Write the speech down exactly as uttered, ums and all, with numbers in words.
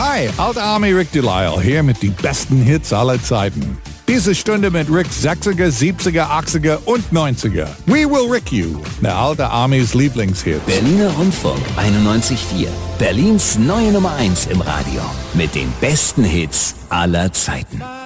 Hi, Alter Army Rick Delisle hier mit die besten Hits aller Zeiten. Diese Stunde mit Ricks sechziger, siebziger, achtziger und neunziger. We Will Rick You, der Alte Armys Lieblingshits. Berliner Rundfunk einundneunzig Komma vier. Berlins neue Nummer eins im Radio. Mit den besten Hits aller Zeiten.